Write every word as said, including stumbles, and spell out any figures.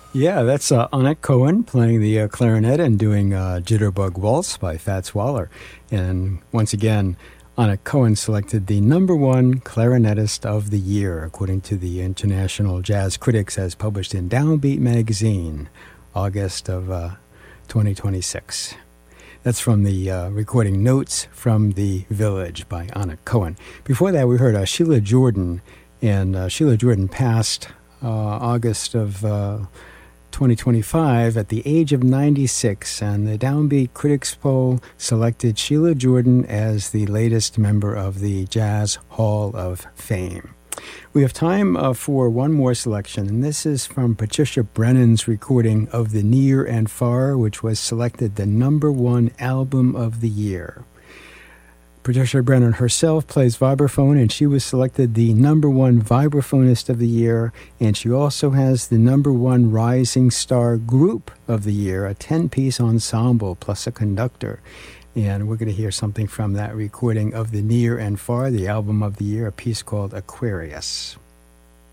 Yeah, that's uh, Annette Cohen playing the uh, clarinet and doing uh, Jitterbug Waltz by Fats Waller. And once again, Annette Cohen selected the number one clarinetist of the year, according to the International Jazz Critics, as published in Downbeat Magazine, August of uh, twenty twenty-six. That's from the uh, recording Notes from the Village by Annette Cohen. Before that, we heard uh, Sheila Jordan, and uh, Sheila Jordan passed uh, August of Uh, twenty twenty-five at the age of ninety-six, and the Downbeat Critics poll selected Sheila Jordan as the latest member of the Jazz Hall of Fame. We have time uh, for one more selection, and this is from Patricia Brennan's recording of The Near and Far, which was selected the number one album of the year. Patricia Brennan herself plays vibraphone, and she was selected the number one vibraphonist of the year, and she also has the number one rising star group of the year, a ten-piece ensemble plus a conductor. And we're going to hear something from that recording of The Near and Far, the album of the year, a piece called Aquarius.